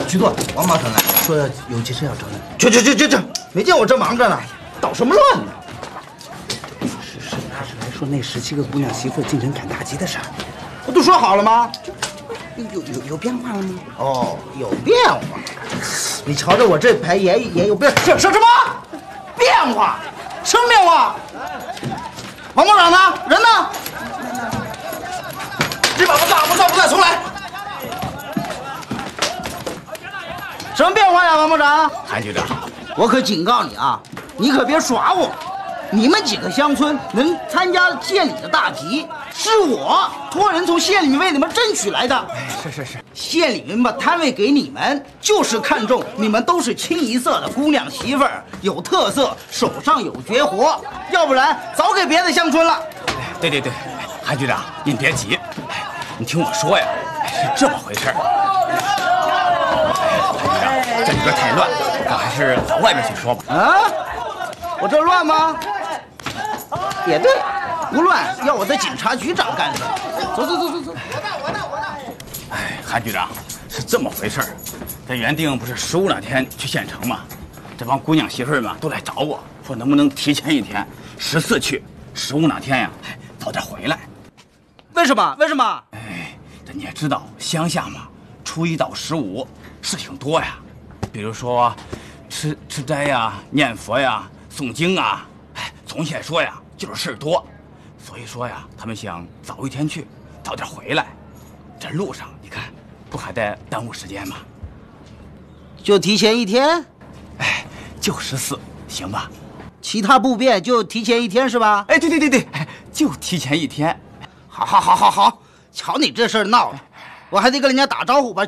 局座，王毛腾来说有急事要找你。去，没见我这忙着呢，捣什么乱呢？ 是来说那17个姑娘媳妇进城砍大吉的事儿， 不都说好了吗？ 有变化了吗？ 哦，有变化。你瞧着我这牌也有变，什么变化？什么变化？王部长呢？人呢？这把不在，重来。什么变化呀，王部长？ 韩局长， 我可警告你啊，你可别耍我。你们几个乡村能参加县里的大集，是我托人从县里面为你们争取来的。 是， 县里面把摊位给你们，就是看中你们都是清一色的姑娘媳妇儿，有特色，手上有绝活，要不然早给别的乡村了。 对，韩局长您别急，你听我说呀，是这么回事儿。这里边太乱，咱还是到外面去说吧。 啊，我这乱吗？也对，不乱，要我的警察局长干什么？走。 韩局长，是这么回事儿。这原定不是15那天去县城吗？这帮姑娘媳妇儿们都来找我说，能不能提前一天，14去，15那天呀，早点回来。 为什么？ 这你也知道，乡下嘛，初1到15事情多呀，比如说吃斋呀、念佛呀、诵经啊，总体来说呀，就是事儿多。所以说呀，他们想早一天去，早点回来。这路上你看，不还得耽误时间吗？ 就提前一天？ 就14，行吧？ 其他不便就提前一天是吧？ 对，就提前一天。 好，瞧你这事儿闹的，我还得跟人家打招呼，把